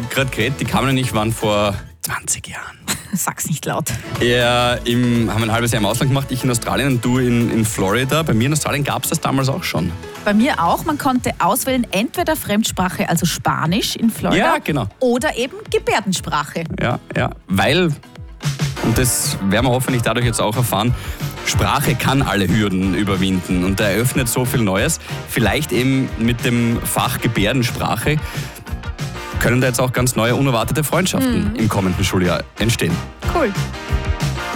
gerade geredet, die Carmen und ich waren vor 20 Jahren. Sag's nicht laut. Haben ein halbes Jahr im Ausland gemacht, ich in Australien und du in Florida. Bei mir in Australien gab es das damals auch schon. Bei mir auch. Man konnte auswählen, entweder Fremdsprache, also Spanisch in Florida, Ja, genau. oder eben Gebärdensprache. Ja, weil, und das werden wir hoffentlich dadurch jetzt auch erfahren, Sprache kann alle Hürden überwinden und eröffnet so viel Neues. Vielleicht eben mit dem Fach Gebärdensprache können da jetzt auch ganz neue, unerwartete Freundschaften im kommenden Schuljahr entstehen. Cool.